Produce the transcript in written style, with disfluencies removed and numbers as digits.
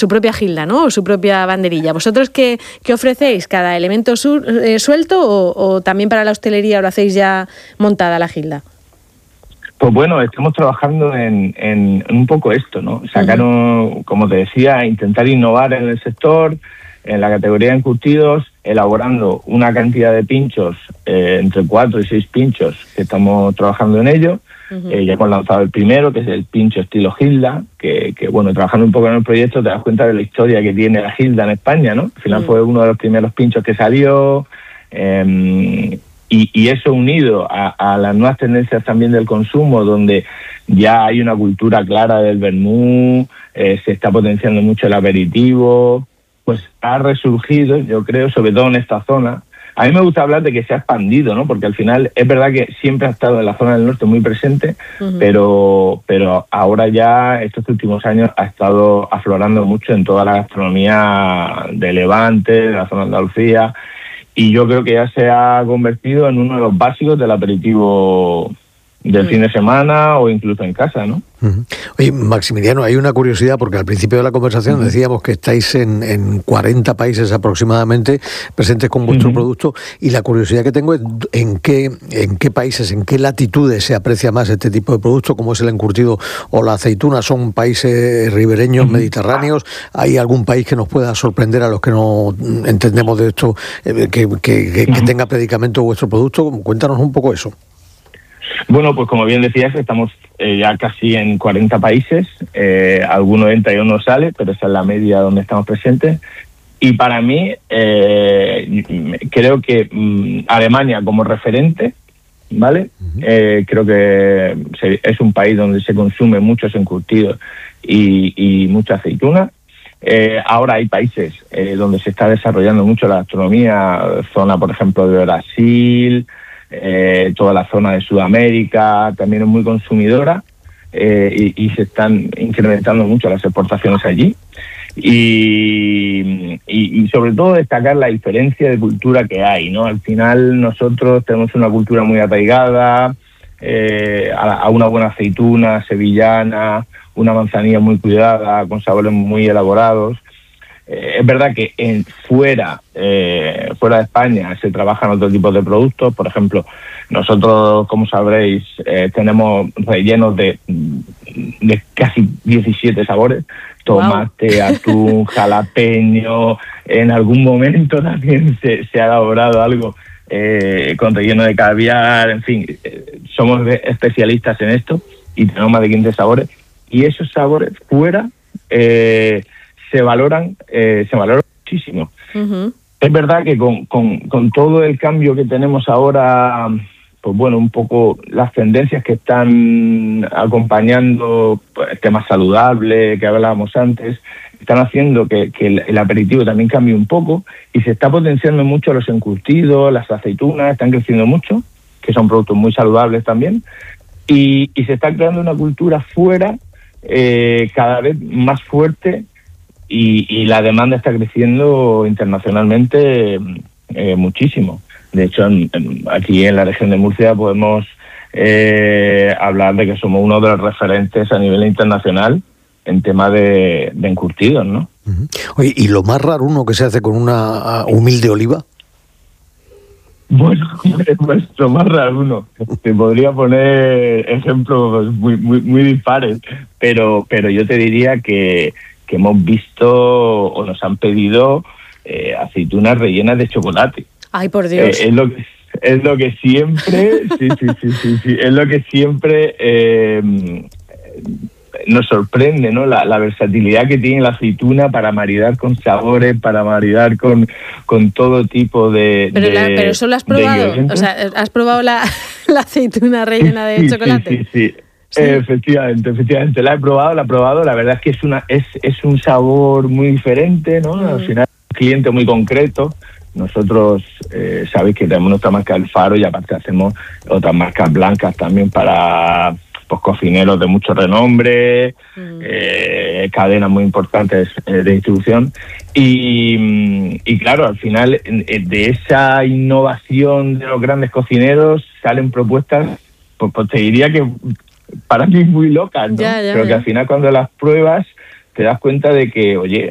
su propia gilda, ¿no? O su propia banderilla. ¿Vosotros qué ofrecéis? ¿Cada elemento suelto o también para la hostelería lo hacéis ya montada la gilda? Pues bueno, estamos trabajando en un poco esto, ¿no? Sacar, como te decía, intentar innovar en el sector, en la categoría de encurtidos, elaborando una cantidad de pinchos, entre 4 y 6 pinchos, que estamos trabajando en ello. Ya hemos lanzado el primero, que es el pincho estilo Gilda, que bueno, trabajando un poco en el proyecto te das cuenta de la historia que tiene la Gilda en España, ¿no? Al final fue uno de los primeros pinchos que salió, y eso unido a las nuevas tendencias también del consumo, donde ya hay una cultura clara del vermú, se está potenciando mucho el aperitivo, pues ha resurgido, yo creo, sobre todo en esta zona. A mí me gusta hablar de que se ha expandido, ¿no? Porque al final es verdad que siempre ha estado en la zona del norte muy presente, pero ahora ya, estos últimos años, ha estado aflorando mucho en toda la gastronomía de Levante, de la zona de Andalucía, y yo creo que ya se ha convertido en uno de los básicos del aperitivo del fin de semana o incluso en casa, ¿no? Oye, Maximiliano, hay una curiosidad, porque al principio de la conversación decíamos que estáis en 40 países aproximadamente presentes con vuestro producto, y la curiosidad que tengo es en qué países, en qué latitudes se aprecia más este tipo de producto, como es el encurtido o la aceituna. ¿Son países ribereños, mediterráneos? ¿Hay algún país que nos pueda sorprender a los que no entendemos de esto, que tenga predicamento vuestro producto? Cuéntanos un poco eso. Bueno, pues como bien decías, estamos ya casi en 40 países, alguno entra y uno sale, pero esa es la media donde estamos presentes. Y para mí, creo que Alemania como referente, ¿vale? Creo que es un país donde se consume muchos encurtidos y mucha aceituna. Ahora hay países donde se está desarrollando mucho la gastronomía, zona, por ejemplo, de Brasil, toda la zona de Sudamérica también es muy consumidora, y se están incrementando mucho las exportaciones allí. Y sobre todo destacar la diferencia de cultura que hay, ¿no? Al final nosotros tenemos una cultura muy arraigada a una buena aceituna sevillana, una manzanilla muy cuidada, con sabores muy elaborados. Es verdad que fuera de España se trabajan otros tipos de productos. Por ejemplo, nosotros, como sabréis, tenemos rellenos de casi 17 sabores. Tomate, atún, jalapeño. En algún momento también se ha elaborado algo con relleno de caviar. En fin, somos especialistas en esto y tenemos más de 15 sabores. Y esos sabores fuera se valoran muchísimo. Es verdad que con todo el cambio que tenemos ahora, pues bueno, un poco las tendencias que están acompañando, pues, el tema saludable que hablábamos antes, están haciendo que el aperitivo también cambie un poco, y se está potenciando mucho los encurtidos, las aceitunas, están creciendo mucho, que son productos muy saludables también, y se está creando una cultura fuera cada vez más fuerte, y la demanda está creciendo internacionalmente muchísimo. De hecho, aquí en la región de Murcia podemos hablar de que somos uno de los referentes a nivel internacional en tema de encurtidos, ¿no? Oye, ¿y lo más raro uno que se hace con una humilde oliva? Bueno, pues lo más raro uno. Te podría poner ejemplos muy dispares, pero yo te diría que hemos visto o nos han pedido aceitunas rellenas de chocolate. Ay, por Dios. Es lo que siempre, sí, es lo que siempre nos sorprende, ¿no? La versatilidad que tiene la aceituna para maridar con sabores, para maridar con todo tipo de... Pero eso lo has probado, o sea, ¿has probado la aceituna rellena de chocolate? Sí. ¿Sí? Efectivamente, la he probado, la verdad es que es un sabor muy diferente, ¿no? Al final, un cliente muy concreto. Nosotros sabéis que tenemos nuestra marca El Faro, y aparte hacemos otras marcas blancas también para cocineros de mucho renombre, cadenas muy importantes de distribución, y claro, al final de esa innovación de los grandes cocineros salen propuestas, pues te diría que para mí muy locas, ¿no? Pero que al final cuando las pruebas te das cuenta de que, oye,